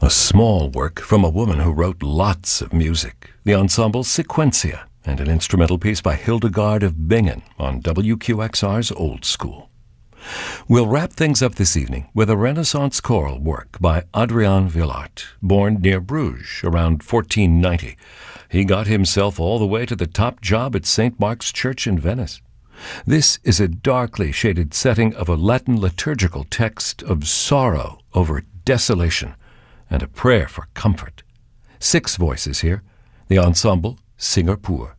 A small work from a woman who wrote lots of music, the ensemble Sequentia, and an instrumental piece by Hildegard of Bingen on WQXR's Old School. We'll wrap things up this evening with a Renaissance choral work by Adrian Villaert, born near Bruges around 1490. He got himself all the way to the top job at St. Mark's Church in Venice. This is a darkly shaded setting of a Latin liturgical text of sorrow over desolation and a prayer for comfort. 6 voices here, the ensemble Singer Pur.